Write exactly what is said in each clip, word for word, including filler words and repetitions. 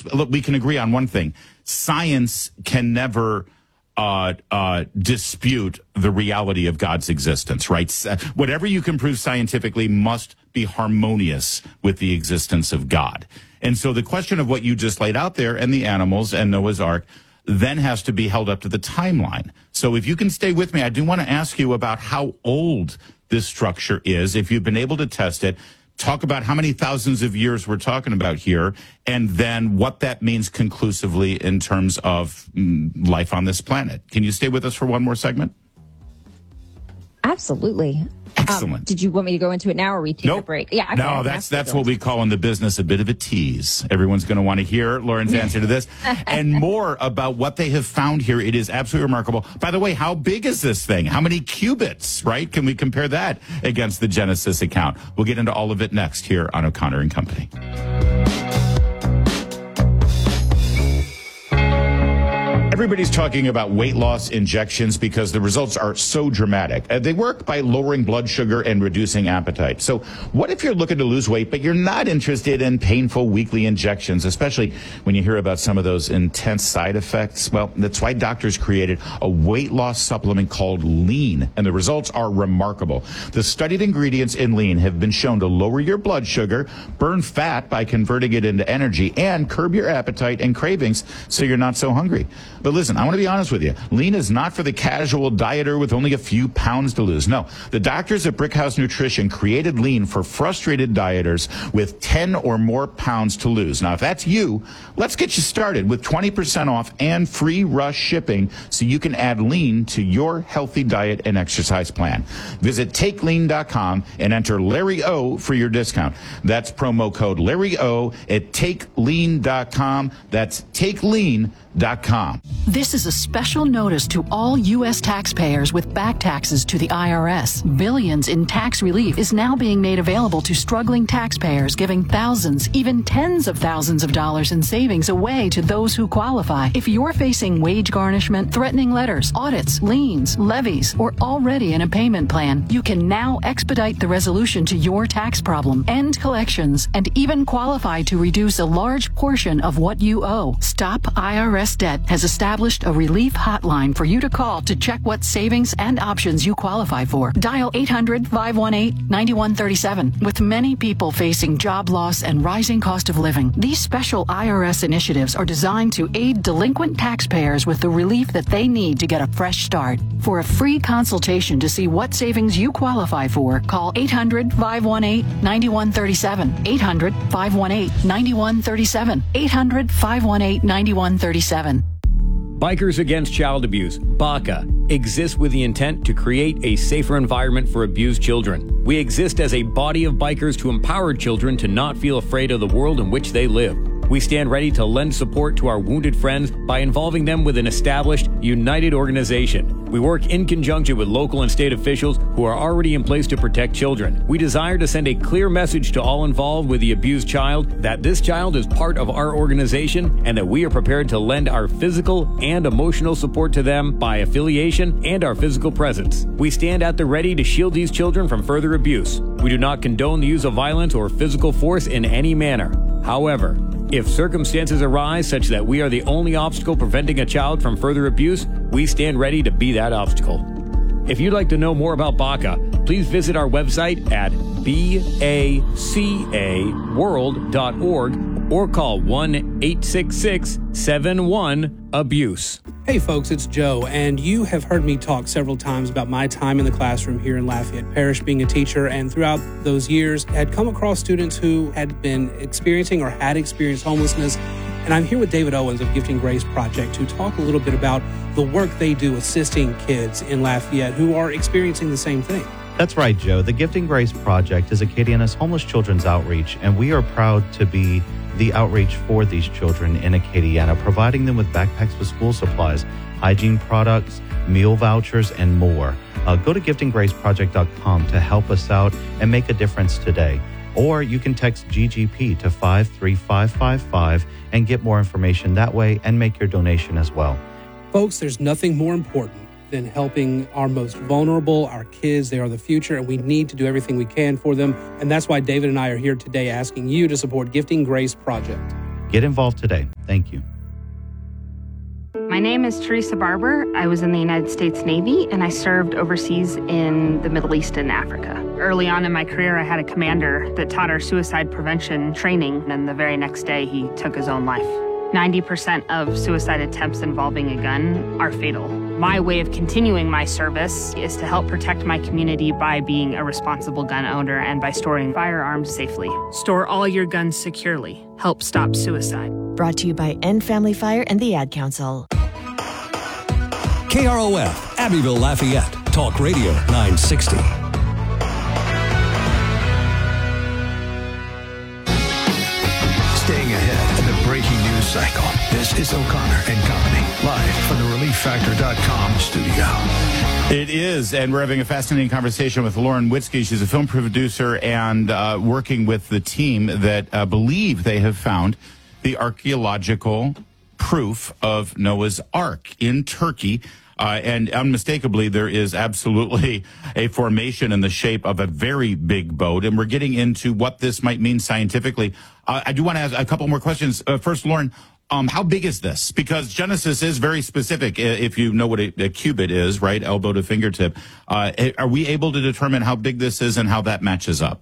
let's look, we can agree on one thing. Science can never uh, uh, dispute the reality of God's existence, right? Whatever you can prove scientifically must be harmonious with the existence of God. And so the question of what you just laid out there and the animals and Noah's Ark then has to be held up to the timeline. So if you can stay with me, I do want to ask you about how old this structure is, if you've been able to test it. Talk about how many thousands of years we're talking about here, and then what that means conclusively in terms of mm, life on this planet. Can you stay with us for one more segment? Absolutely. Excellent. Um, did you want me to go into it now, or we take nope. a break? Yeah. Okay, no, that's that's what we call in the business a bit of a tease. Everyone's going to want to hear Lauren's answer to this and more about what they have found here. It is absolutely remarkable. By the way, how big is this thing? How many cubits, right? Can we compare that against the Genesis account? We'll get into all of it next here on O'Connor and Company. Everybody's talking about weight loss injections because the results are so dramatic. Uh, they work by lowering blood sugar and reducing appetite. So what if you're looking to lose weight, but you're not interested in painful weekly injections, especially when you hear about some of those intense side effects? Well, that's why doctors created a weight loss supplement called Lean, and the results are remarkable. The studied ingredients in Lean have been shown to lower your blood sugar, burn fat by converting it into energy, and curb your appetite and cravings so you're not so hungry. But listen, I want to be honest with you. Lean is not for the casual dieter with only a few pounds to lose. No, the doctors at Brickhouse Nutrition created Lean for frustrated dieters with ten or more pounds to lose. Now, if that's you, let's get you started with twenty percent off and free rush shipping so you can add Lean to your healthy diet and exercise plan. Visit take lean dot com and enter Larry O for your discount. That's promo code Larry O at take lean dot com. That's take lean dot com. This is a special notice to all U S taxpayers with back taxes to the I R S. Billions in tax relief is now being made available to struggling taxpayers, giving thousands, even tens of thousands of dollars in savings away to those who qualify. If you're facing wage garnishment, threatening letters, audits, liens, levies, or already in a payment plan, you can now expedite the resolution to your tax problem, end collections, and even qualify to reduce a large portion of what you owe. Stop I R S Debt has established a relief hotline for you to call to check what savings and options you qualify for. Dial eight hundred, five one eight, nine one three seven. With many people facing job loss and rising cost of living, these special I R S initiatives are designed to aid delinquent taxpayers with the relief that they need to get a fresh start. For a free consultation to see what savings you qualify for, call eight hundred, five one eight, nine one three seven. eight hundred, five one eight, nine one three seven. eight hundred, five one eight, nine one three seven. Bikers Against Child Abuse, BACA, exists with the intent to create a safer environment for abused children. We exist as a body of bikers to empower children to not feel afraid of the world in which they live. We stand ready to lend support to our wounded friends by involving them with an established, united organization. We work in conjunction with local and state officials who are already in place to protect children. We desire to send a clear message to all involved with the abused child that this child is part of our organization and that we are prepared to lend our physical and emotional support to them by affiliation and our physical presence. We stand at the ready to shield these children from further abuse. We do not condone the use of violence or physical force in any manner. However, if circumstances arise such that we are the only obstacle preventing a child from further abuse, we stand ready to be that obstacle. If you'd like to know more about BACA, please visit our website at baca world dot org or call one eight six six, seven one, abuse. Hey folks, it's Joe, and you have heard me talk several times about my time in the classroom here in Lafayette Parish being a teacher, and throughout those years had come across students who had been experiencing or had experienced homelessness. And I'm here with David Owens of Gifting Grace Project to talk a little bit about the work they do assisting kids in Lafayette who are experiencing the same thing. That's right, Joe. The Gifting Grace Project is Acadiana's homeless children's outreach, and we are proud to be the outreach for these children in Acadiana, providing them with backpacks with school supplies, hygiene products, meal vouchers, and more. Uh, go to gifting grace project dot com to help us out and make a difference today. Or you can text G G P to five three five five five and get more information that way and make your donation as well. Folks, there's nothing more important than helping our most vulnerable, our kids. They are the future, and we need to do everything we can for them. And that's why David and I are here today asking you to support Gifting Grace Project. Get involved today. Thank you. My name is Teresa Barber. I was in the United States Navy, and I served overseas in the Middle East and Africa. Early on in my career, I had a commander that taught our suicide prevention training, and the very next day, he took his own life. ninety percent of suicide attempts involving a gun are fatal. My way of continuing my service is to help protect my community by being a responsible gun owner and by storing firearms safely. Store all your guns securely. Help stop suicide. Brought to you by End Family Fire and the Ad Council. K R O F, Abbeville, Lafayette. Talk Radio nine sixty. Staying ahead of the breaking news cycle. This is O'Connor and Company, live from the relief factor dot com studio. It is, and we're having a fascinating conversation with Lauren Witzke. She's a film producer and uh, working with the team that uh, believe they have found the archaeological proof of Noah's Ark in Turkey. Uh, and unmistakably, there is absolutely a formation in the shape of a very big boat. And we're getting into what this might mean scientifically. Uh, I do want to ask a couple more questions. Uh, first, Lauren, um, how big is this? Because Genesis is very specific, if you know what a, a cubit is, right? Elbow to fingertip. Uh, are we able to determine how big this is and how that matches up?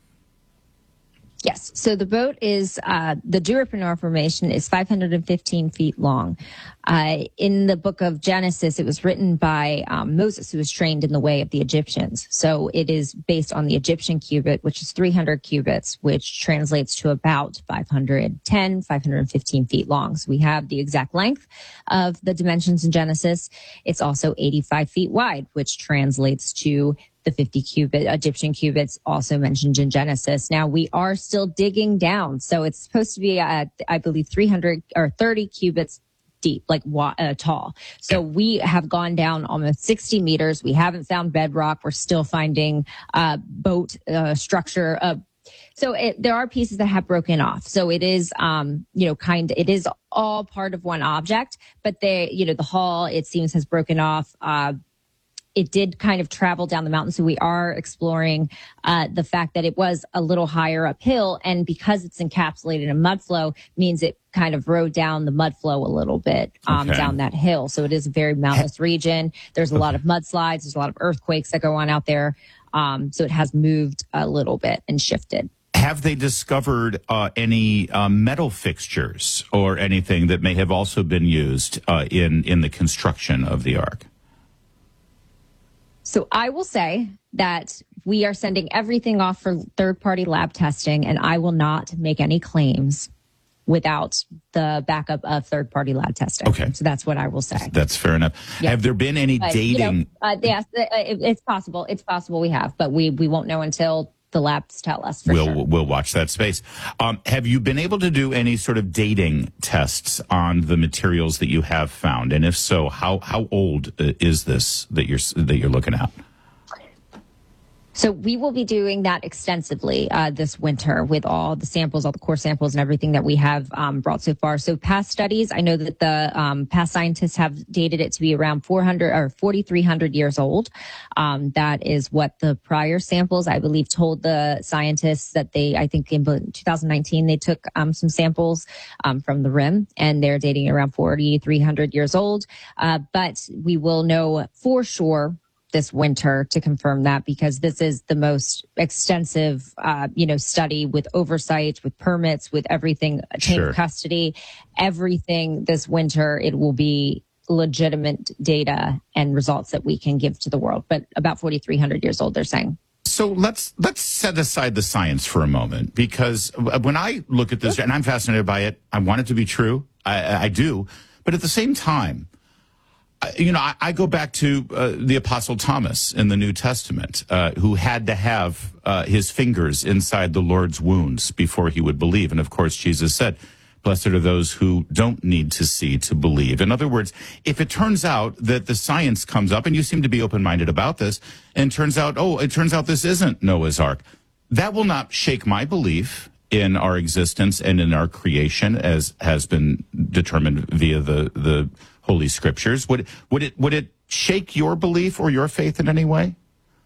Yes. So the boat is, uh, the Jurapinor Formation is five hundred fifteen feet long. Uh, in the book of Genesis, it was written by um, Moses, who was trained in the way of the Egyptians. So it is based on the Egyptian cubit, which is three hundred cubits, which translates to about five hundred ten, five hundred fifteen feet long. So we have the exact length of the dimensions in Genesis. It's also eighty-five feet wide, which translates to the fifty cubit Egyptian cubits also mentioned in Genesis. Now we are still digging down. So it's supposed to be, uh, I believe, three hundred or thirty cubits deep, like uh, tall. So we have gone down almost sixty meters. We haven't found bedrock. We're still finding uh, boat uh, structure. Uh, so it, there are pieces that have broken off. So it is, um, you know, kind. It is all part of one object, but they, you know, the hull, it seems, has broken off. Uh, It did kind of travel down the mountain. So we are exploring uh, the fact that it was a little higher uphill. And because it's encapsulated in mud flow, means it kind of rode down the mud flow a little bit um, okay. down that hill. So it is a very mountainous region. There's a lot of mudslides. There's a lot of earthquakes that go on out there. Um, so it has moved a little bit and shifted. Have they discovered uh, any uh, metal fixtures or anything that may have also been used uh, in, in the construction of the Ark? So I will say that we are sending everything off for third-party lab testing, and I will not make any claims without the backup of third-party lab testing. Okay. So that's what I will say. That's fair enough. Yeah. Have there been any but, dating? You know, uh, yes, it, it's possible. It's possible we have, but we, we won't know until the labs tell us for we'll, sure. We'll watch that space. Um, have you been able to do any sort of dating tests on the materials that you have found? And if so, how, how old is this that you're, that you're looking at? So we will be doing that extensively uh, this winter with all the samples, all the core samples and everything that we have um, brought so far. So past studies, I know that the um, past scientists have dated it to be around four hundred or forty-three hundred years old. Um, that is what the prior samples, I believe, told the scientists that they, I think in two thousand nineteen, they took um, some samples um, from the rim, and they're dating around forty-three hundred years old. Uh, but we will know for sure this winter to confirm that, because this is the most extensive, uh, you know, study with oversight, with permits, with everything, chain Sure. of custody, everything this winter. It will be legitimate data and results that we can give to the world. But about forty-three hundred years old, they're saying. So let's let's set aside the science for a moment, because when I look at this, and I'm fascinated by it, I want it to be true. I, I do. But at the same time, you know, I, I go back to uh, the Apostle Thomas in the New Testament, uh, who had to have uh, his fingers inside the Lord's wounds before he would believe. And of course, Jesus said, blessed are those who don't need to see to believe. In other words, if it turns out that the science comes up, and you seem to be open-minded about this, and turns out, oh, it turns out this isn't Noah's Ark, that will not shake my belief in our existence and in our creation, as has been determined via the, the Holy Scriptures. Would, would it, would it shake your belief or your faith in any way?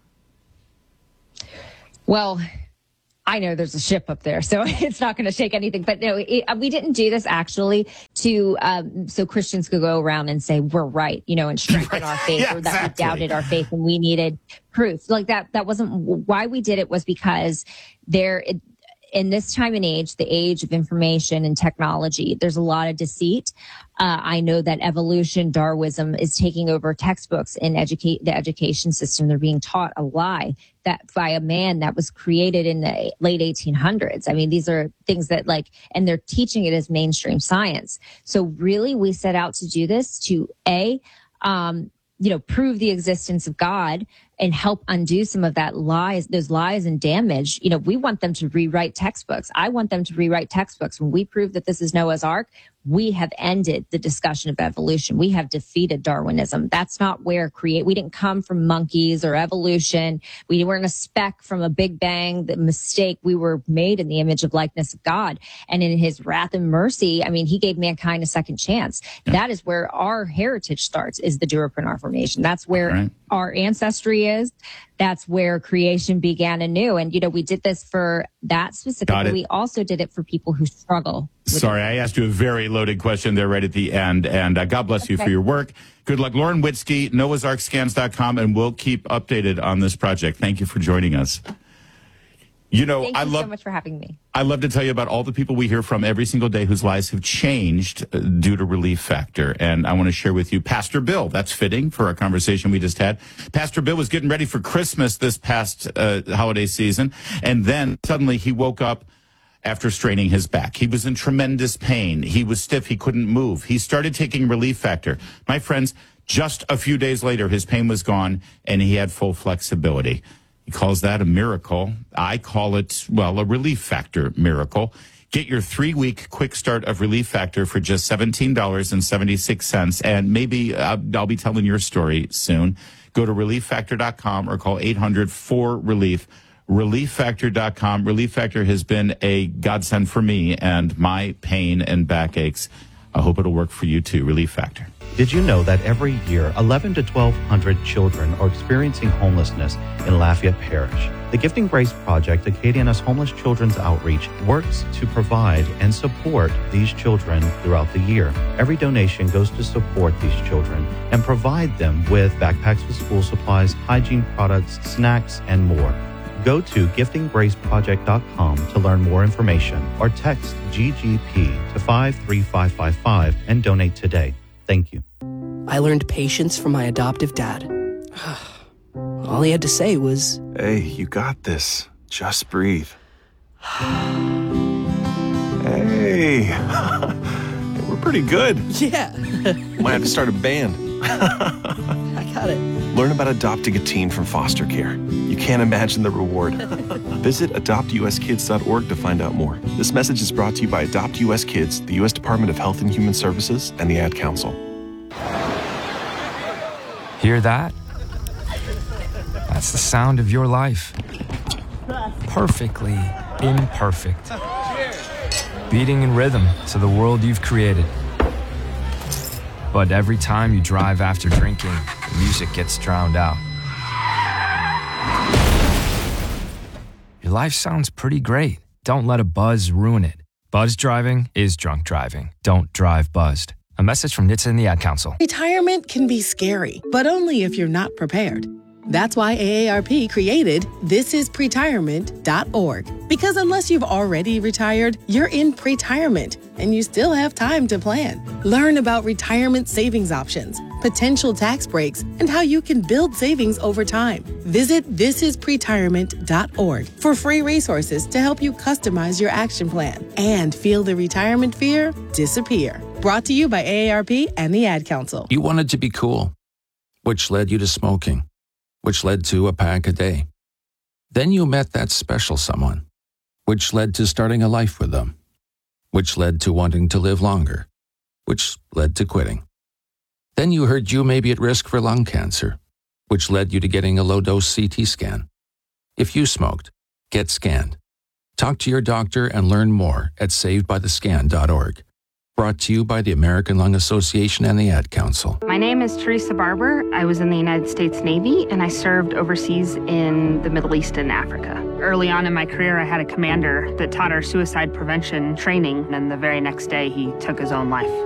Well, I know there's a ship up there, so it's not going to shake anything. But no, it, we didn't do this actually to um, so Christians could go around and say we're right, you know, and strengthen our faith, Yeah, or that exactly. we doubted our faith and we needed proof. Like that, that wasn't why we did it. Was because there, it, in this time and age, the age of information and technology, there's a lot of deceit. Uh, I know that evolution, Darwinism is taking over textbooks in educate the education system. They're being taught a lie that by a man that was created in the late eighteen hundreds. I mean, these are things that like, and they're teaching it as mainstream science. So really, we set out to do this to A, um, you know, prove the existence of God and help undo some of that lies, those lies and damage. You know, we want them to rewrite textbooks. I want them to rewrite textbooks. When we prove that this is Noah's Ark, we have ended the discussion of evolution. We have defeated Darwinism. That's not where create. We didn't come from monkeys or evolution. We weren't a speck from a big bang. The mistake. We were made in the image of likeness of God. And in his wrath and mercy, I mean, he gave mankind a second chance. That is where our heritage starts, is the Durapreneur formation. That's where Right. our ancestry is. That's where creation began anew. And, you know, we did this for that specifically. We also did it for people who struggle. Sorry, I asked you a very loaded question there right at the end, and uh, God bless you Okay. for your work. Good luck. Lauren Witzke, noahs ark scans dot com, and we'll keep updated on this project. Thank you for joining us. You know, Thank I you love so much for having me. I love to tell you about all the people we hear from every single day whose lives have changed uh, due to Relief Factor. And I want to share with you Pastor Bill. That's fitting for our conversation we just had. Pastor Bill was getting ready for Christmas this past uh, holiday season. And then suddenly he woke up after straining his back. He was in tremendous pain. He was stiff. He couldn't move. He started taking Relief Factor. My friends, just a few days later, his pain was gone and he had full flexibility. He calls that a miracle. I call it, well, a Relief Factor miracle. Get your three-week quick start of Relief Factor for just seventeen dollars and seventy-six cents. And maybe uh, I'll be telling your story soon. Go to relief factor dot com or call eight hundred four relief. relief factor dot com. Relief Factor has been a godsend for me and my pain and backaches. I hope it'll work for you too. Relief Factor. Did you know that every year, eleven to twelve hundred children are experiencing homelessness in Lafayette Parish? The Gifting Grace Project, Acadiana's Homeless Children's Outreach, works to provide and support these children throughout the year. Every donation goes to support these children and provide them with backpacks with school supplies, hygiene products, snacks, and more. Go to gifting grace project dot com to learn more information or text G G P to five three five five five and donate today. Thank you. I learned patience from my adoptive dad. All he had to say was, "Hey, you got this. Just breathe." Hey, we're pretty good. Yeah. Might have to start a band. I got it. Learn about adopting a teen from foster care. You can't imagine the reward. Visit adopt u s kids dot org to find out more. This message is brought to you by Adopt U S Kids, the U S Department of Health and Human Services, and the Ad Council. Hear that? That's the sound of your life. Perfectly imperfect. Beating in rhythm to the world you've created. But every time you drive after drinking, the music gets drowned out. Your life sounds pretty great. Don't let a buzz ruin it. Buzz driving is drunk driving. Don't drive buzzed. A message from N H T S A and the Ad Council. Retirement can be scary, but only if you're not prepared. That's why A A R P created this is pretirement dot org. Because unless you've already retired, you're in pretirement and you still have time to plan. Learn about retirement savings options, potential tax breaks, and how you can build savings over time. Visit this is pretirement dot org for free resources to help you customize your action plan and feel the retirement fear disappear. Brought to you by A A R P and the Ad Council. You wanted to be cool, which led you to smoking, which led to a pack a day. Then you met that special someone, which led to starting a life with them, which led to wanting to live longer, which led to quitting. Then you heard you may be at risk for lung cancer, which led you to getting a low-dose C T scan. If you smoked, get scanned. Talk to your doctor and learn more at saved by the scan dot org. Brought to you by the American Lung Association and the Ad Council. My name is Teresa Barber. I was in the United States Navy and I served overseas in the Middle East and Africa. Early on in my career, I had a commander that taught our suicide prevention training, and the very next day he took his own life.